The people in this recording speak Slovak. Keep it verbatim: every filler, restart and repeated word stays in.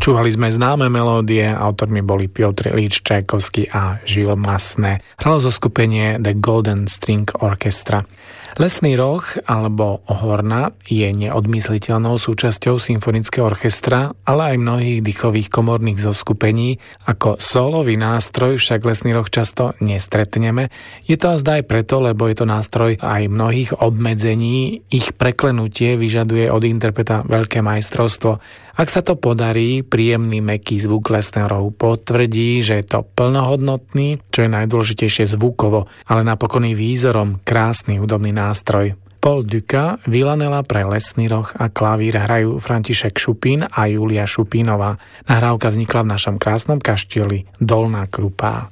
Počúvali sme známe melódie, autormi boli Piotr Iljič Čajkovský a Gilles Massenet. Hralo zo skupenie The Golden String Orchestra. Lesný roh alebo horna je neodmysliteľnou súčasťou symfonického orchestra, ale aj mnohých dýchových komorných zoskupení. Ako sólový nástroj však lesný roh často nestretneme. Je to azda aj preto, lebo je to nástroj aj mnohých obmedzení. Ich preklenutie vyžaduje od interpreta veľké majstrovstvo. Ak sa to podarí, príjemný mäkký zvuk lesného rohu potvrdí, že je to plnohodnotný, čo je najdôležitejšie zvukovo, ale napokon i výzorom krásny hudobný nástroj. Paul Duka, Villanella pre lesný roh a klavír hrajú František Šupín a Julia Šupínová. Nahrávka vznikla v našom krásnom kaštieli Dolná Krupá.